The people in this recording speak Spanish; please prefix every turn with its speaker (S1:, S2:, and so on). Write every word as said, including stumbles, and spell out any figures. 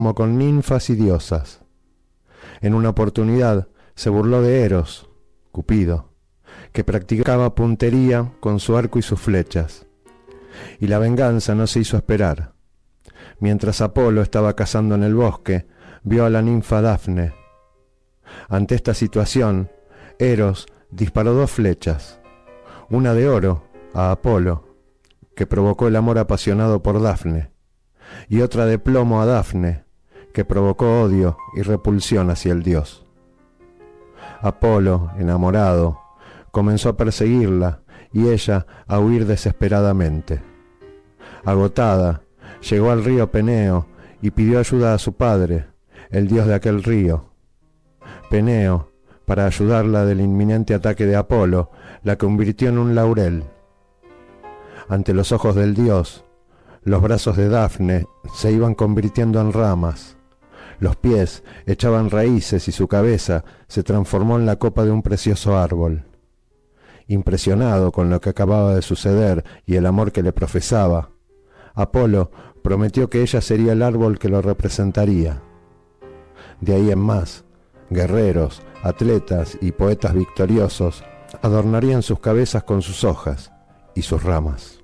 S1: como con ninfas y diosas. En una oportunidad se burló de Eros, Cupido, que practicaba puntería con su arco y sus flechas. Y la venganza no se hizo esperar. Mientras Apolo estaba cazando en el bosque, vio a la ninfa Dafne. Ante esta situación, Eros disparó dos flechas, una de oro a Apolo, que provocó el amor apasionado por Dafne, y otra de plomo a Dafne, que provocó odio y repulsión hacia el dios. Apolo, enamorado, comenzó a perseguirla y ella a huir desesperadamente. Agotada, llegó al río Peneo y pidió ayuda a su padre, el dios de aquel río. Peneo, para ayudarla del inminente ataque de Apolo, la convirtió en un laurel. Ante los ojos del dios, los brazos de Dafne se iban convirtiendo en ramas, los pies echaban raíces y su cabeza se transformó en la copa de un precioso árbol. Impresionado con lo que acababa de suceder y el amor que le profesaba, Apolo prometió que ella sería el árbol que lo representaría. De ahí en más, guerreros, atletas y poetas victoriosos adornarían sus cabezas con sus hojas y sus ramas.